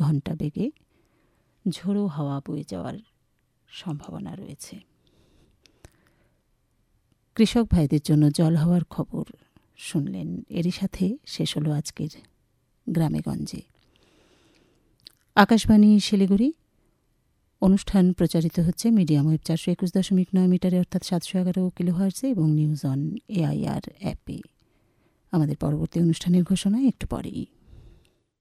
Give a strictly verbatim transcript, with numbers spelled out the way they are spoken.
ঘণ্টা বেগে ঝোড়ো হাওয়া বয়ে যাওয়ার সম্ভাবনা রয়েছে। কৃষক ভাইদের জন্য জল হওয়ার খবর শুনলেন। এরই সাথে শেষ হলো আজকের গ্রামেগঞ্জে। আকাশবাণী শিলিগুড়ি। অনুষ্ঠান প্রচারিত হচ্ছে মিডিয়াম ওয়েভ চারশো একুশ দশমিক নয় মিটারে অর্থাৎ সাতশো এগারো কিলোহার্টজে এবং নিউজ অন এআইআর অ্যাপে। আমাদের পরবর্তী অনুষ্ঠানের ঘোষণা একটু পরেই।